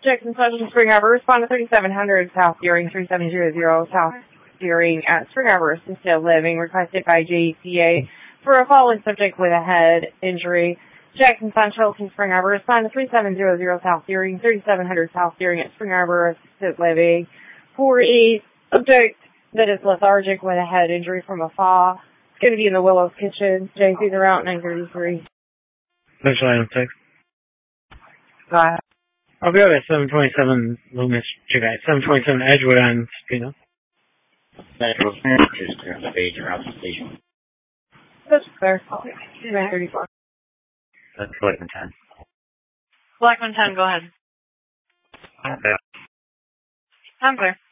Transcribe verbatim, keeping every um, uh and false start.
Jackson Central, Spring Arbor. Respond to thirty-seven hundred South Deering, three seven zero zero South Deering at Spring Arbor. Assisted living requested by J C A for a fallen subject with a head injury. Jackson Central to Spring Arbor. Respond to three seven zero zero South Deering, thirty-seven hundred South Deering at Spring Arbor. Assisted living for a subject that is lethargic with a head injury from a fall. It's going to be in the Willows kitchen. J C's around nine thirty-three. Special item six. Go ahead. I'll be over at seven twenty-seven Loomis, check out seven twenty-seven Edgewood on Spino. Central just on the page around the station. That's fair. nine thirty-four. That's Blackman ten. Blackman ten, go ahead. Okay. I'm clear.